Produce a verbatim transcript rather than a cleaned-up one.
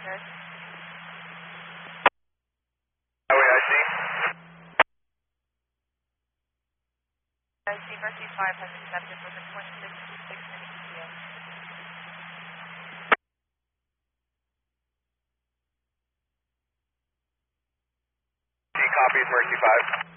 Good. Highway I C. I C Mercy five has accepted with a point six two six minutes E T A. She copies Mercy five.